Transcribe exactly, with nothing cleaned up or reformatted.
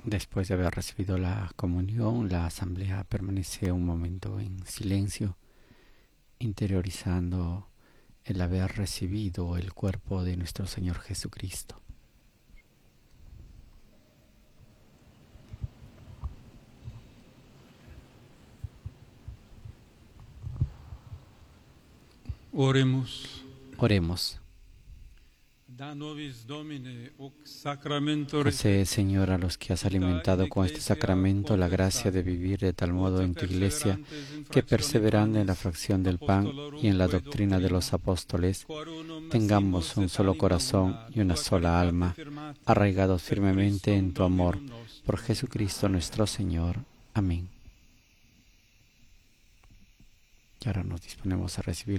Después de haber recibido la comunión, la asamblea permanece un momento en silencio, interiorizando el haber recibido el cuerpo de nuestro Señor Jesucristo. Oremos. Oremos. Da nobis Domine, hoc sacramento Concede, Señor, a los que has alimentado con este sacramento la gracia de vivir de tal modo en tu Iglesia, que perseverando en la fracción del pan y en la doctrina de los apóstoles, tengamos un solo corazón y una sola alma, arraigados firmemente en tu amor, por Jesucristo nuestro Señor. Amén. Y ahora nos disponemos a recibir